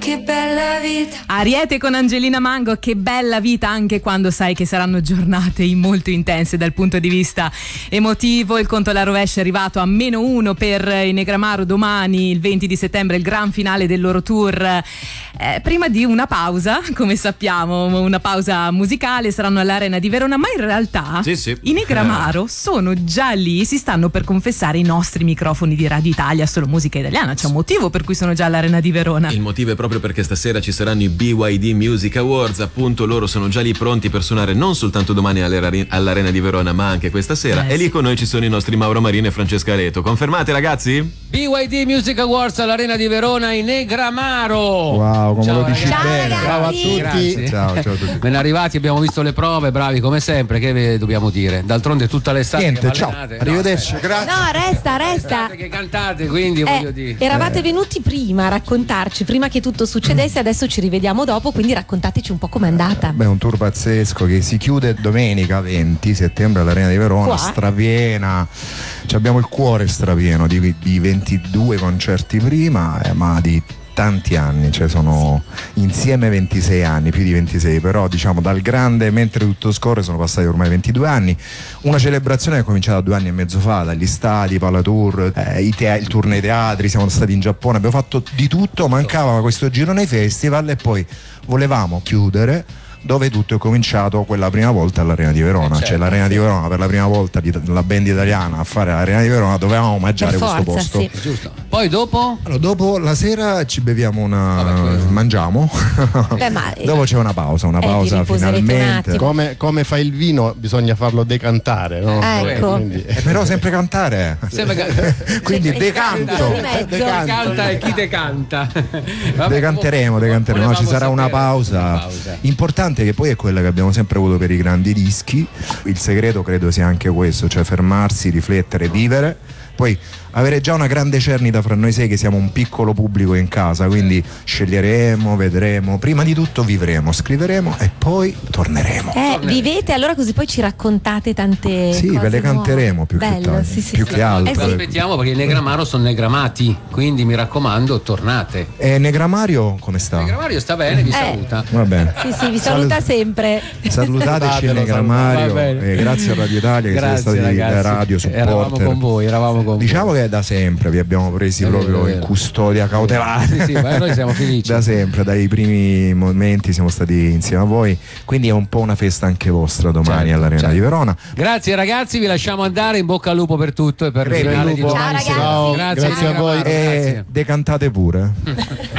che bella vita. Ariete con Angelina Mango, che bella vita, anche quando sai che saranno giornate molto intense dal punto di vista emotivo. Il conto alla rovescia è arrivato a -1 per i Negramaro domani, il 20 di settembre, il gran finale del loro tour. Prima di una pausa, come sappiamo, una pausa musicale, saranno all'Arena di Verona, ma in realtà sì. i Negramaro sono già lì, si stanno per confessare i nostri microfoni di Radio Italia, solo musica italiana. C'è un motivo per cui sono già all'Arena di Verona. Il motivo è proprio perché stasera ci saranno i BYD Music Awards, appunto. Loro sono già lì pronti per suonare non soltanto domani all'Arena di Verona, ma anche questa sera. E lì con noi ci sono i nostri Mauro Marino e Francesca Reto. Confermate, ragazzi? BYD Music Awards all'Arena di Verona in Negramaro. Wow, come ciao, lo dici ragazzi. bene. Ciao a tutti. Grazie. Ciao a tutti. Ben arrivati, abbiamo visto le prove, bravi come sempre. Che vi dobbiamo dire? D'altronde tutta l'estate. Niente, ciao. Arrivederci. Grazie. No, resta. Che cantate, quindi voglio dire. Eravate venuti prima a raccontarci, prima che tutto succedesse, adesso ci rivediamo dopo, quindi raccontateci un po' com'è andata. Beh, un tour pazzesco che si chiude domenica 20 settembre all'Arena di Verona, qua? Strapiena. Abbiamo il cuore strapieno di 22 concerti prima, ma di tanti anni, cioè sono insieme 26 anni, più di 26, però diciamo dal grande mentre tutto scorre sono passati ormai 22 anni. Una celebrazione che è cominciata 2 anni e mezzo fa, dagli stadi, Palatour, il tour nei teatri, siamo stati in Giappone, abbiamo fatto di tutto, mancava questo girone festival e poi volevamo chiudere dove tutto è cominciato quella prima volta all'Arena di Verona, certo, cioè l'Arena di Verona per la prima volta la band italiana a fare l'Arena di Verona, dovevamo omaggiare questo posto. Sì. Giusto. Poi dopo? Allora, dopo la sera ci beviamo mangiamo. Beh, ma dopo c'è una pausa vi riposerete finalmente. un attimo. Come fa il vino, bisogna farlo decantare, no? Ecco. Quindi... Però sempre cantare. Quindi decanto. Decanta e chi decanta? Decanteremo. No, ci sarà una pausa importante che poi è quella che abbiamo sempre avuto per i grandi dischi. Il segreto credo sia anche questo, cioè fermarsi, riflettere, vivere, poi avere già una grande cernita fra noi sei che siamo un piccolo pubblico in casa, quindi sceglieremo, vedremo, prima di tutto vivremo, scriveremo e poi torneremo. Vivete allora, così poi ci raccontate tante sì, cose ve le canteremo nuove. più Bello, che sì, più che altro. Lo aspettiamo perché i Negramaro sono negramati, quindi mi raccomando, tornate. E Negramario come sta? Negramario sta bene, vi saluta. Va bene. Sì, vi saluta sempre. Salutateci Negramario e grazie a Radio Italia che siete stati la radio supporter. Eravamo con voi. Diciamo che da sempre vi abbiamo presi proprio in custodia cautelare. Sì, ma noi siamo felici. Da sempre, dai primi momenti siamo stati insieme a voi, quindi è un po' una festa anche vostra domani all'Arena di Verona. Grazie ragazzi, vi lasciamo andare, in bocca al lupo per tutto e per il Crepi, finale di lupo. domani. Ciao, ragazzi. Grazie a voi. E decantate pure.